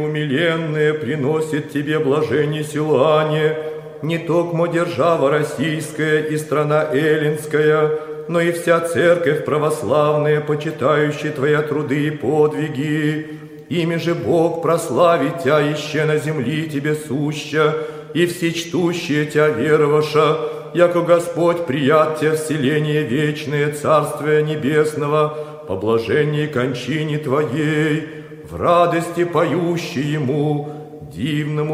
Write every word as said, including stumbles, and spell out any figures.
умиленные приносит тебе блажение силание, не токмо держава российская и страна эллинская, но и вся церковь православная, почитающая твоя труды и подвиги. Ими же Бог прославит тебя, ище на земли тебе суща, и все чтущие тебя вероваша, яко Господь прият тебя вселение вечное, Царствия Небесного, по блаженней кончине твоей, в радости поющей Ему, дивному